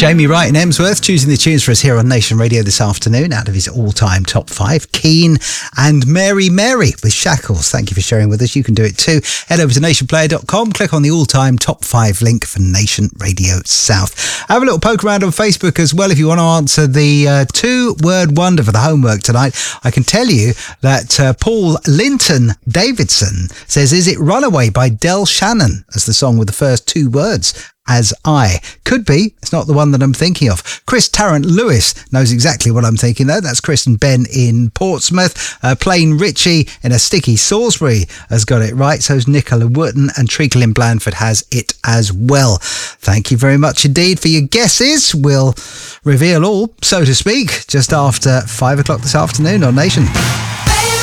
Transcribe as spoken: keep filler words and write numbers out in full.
Jamie Wright in Emsworth choosing the tunes for us here on Nation Radio this afternoon out of his all-time top five. Keane and Mary Mary with Shackles. Thank you for sharing with us. You can do it too. Head over to nation player dot com, click on the all-time top five link for Nation Radio South. Have a little poke around on Facebook as well if you want to answer the uh, two-word wonder for the homework tonight. I can tell you that uh, Paul Linton Davidson says, is it Runaway by Del Shannon as the song with the first two words? As I. Could be. It's not the one that I'm thinking of. Chris Tarrant Lewis knows exactly what I'm thinking though. That's Chris and Ben in Portsmouth. Uh, Plain Richie in a sticky Salisbury has got it right. So's Nicola Wotton, and Treacle in Blandford has it as well. Thank you very much indeed for your guesses. We'll reveal all, so to speak, just after five o'clock this afternoon on Nation.